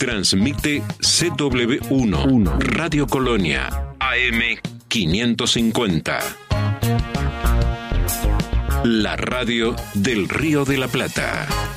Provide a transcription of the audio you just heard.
Transmite CW1, Radio Colonia, AM 550. La radio del Río de la Plata.